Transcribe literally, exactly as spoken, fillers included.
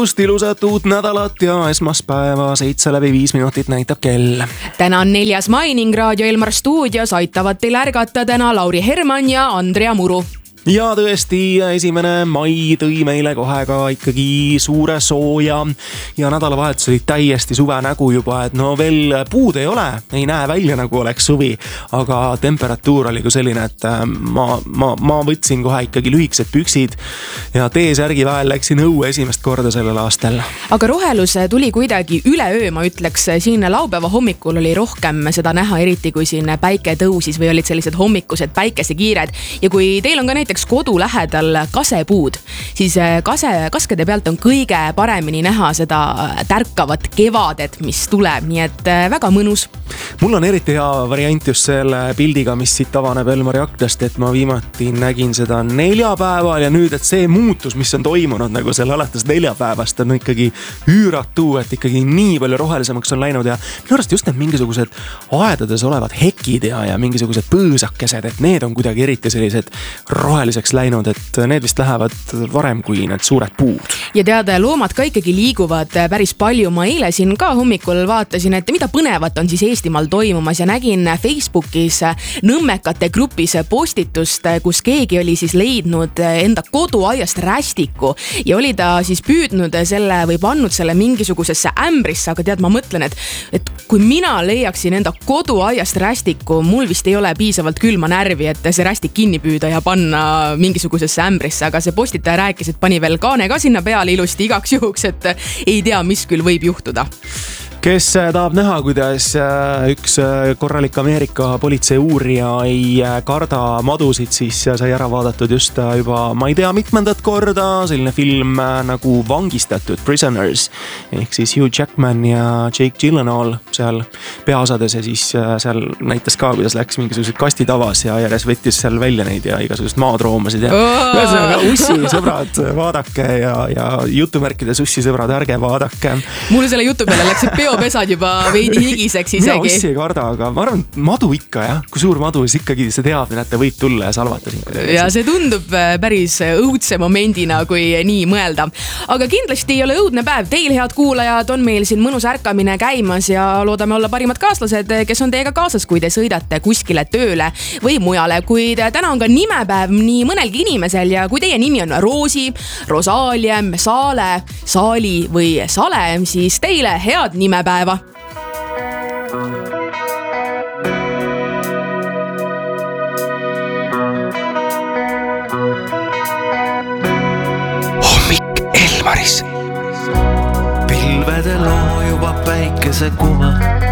Just ilusat uut nädalat ja esmaspäeva seitse läbi viis minutit näitab kell. Täna on neljas mai ning Raadio Elmar stuudios aitavad teil ärgata täna Lauri Herman ja Andrea Muru. Ja tõesti, esimene mai tõi meile kohe ka ikkagi suure sooja ja nädalavahetus oli täiesti suve nägu juba, et no veel puud ei ole, ei näe välja nagu oleks suvi, aga temperatuur oli kui selline, et ma, ma, ma võtsin kohe ikkagi lühikesed püksid ja T-särgi vahel läksin õue esimest korda sellel aastal. Aga rohelus tuli kuidagi üleöö, ma ütleks, siin laupäeva hommikul oli rohkem seda näha, eriti kui siin päike tõusis või olid sellised hommikused päikesekiired ja kui teil on ka näiteks kodu lähedal kasepuud, siis kase, kaskede pealt on kõige paremini näha seda tärkavat kevadet, mis tuleb, nii et väga mõnus. Mul on eriti hea variant just selle pildiga, mis siit avaneb Elmari aknast, et ma viimati nägin seda neljapäeval ja nüüd, et see muutus, mis on toimunud nagu selle alates neljapäevast on ikkagi üüratu, et ikkagi nii palju rohelisemaks on läinud ja minu arust just need mingisugused aedades olevad hekid ja, ja mingisugused põõsakesed, et need on kuidagi eriti sellised rohelised roheliseks läinud, et need vist lähevad varem kui need suured puud. Ja teada, loomad ka ikkagi liiguvad päris palju. Ma eile siin ka hommikul vaatasin, et mida põnevat on siis Eestimaal toimumas ja nägin Facebookis nõmmekate grupis postitust, kus keegi oli siis leidnud enda koduaiast rästiku ja oli ta siis püüdnud selle või pannud selle mingisugusesse ämbrisse, aga tead, ma mõtlen, et, et kui mina leiaksin enda koduaiast rästiku, mul vist ei ole piisavalt külma närvi, et see rästik kinni püüda ja panna mingisugusesse ämbrisse, aga see postitaja rääkis, et pani veel kaane ka sinna peale ilusti igaks juhuks, et ei tea, mis küll võib juhtuda. Kes tahab näha, kuidas üks korralik Ameerika politsei uurija ei karda madusid, siis sai ära vaadatud just juba, ma ei tea, mitmendat korda selline film nagu Vangistatud, Prisoners, ehk siis Hugh Jackman ja Jake Gyllenhaal seal peaosades ja siis seal näitas ka, kuidas läks mingisugused kastid avas ja järjest võttis seal välja neid ja igasugust maadroomasid ja ühesõnaga ussi sõbrad, vaadake ja, ja jutumärkides ussi sõbrad, ärge vaadake. Mul selle jutu peale läks peo pesad juba veidi higiseks isegi. Mina ussi ei karda, aga ma arvan, madu ikka, jah. Kui suur madu, siis ikkagi see teadmine, et ta võib tulla ja salvata siin. Ja see tundub päris õudse momendina, kui nii mõelda. Aga kindlasti ei ole õudne päev. Teil, head kuulajad, on meil siin mõnus ärkamine käimas ja loodame olla parimad kaaslased, kes on teiega kaasas, kui te sõidate kuskile tööle või mujale. Kuid täna on ka nimepäev nii mõnelgi inimesel ja kui teie nimi on Roosi, Rosaaliem, Saale, Saali või Sale, siis teile head nimepäeva. Hommik Elmaris. Pilvedel loojuva päikese kuva.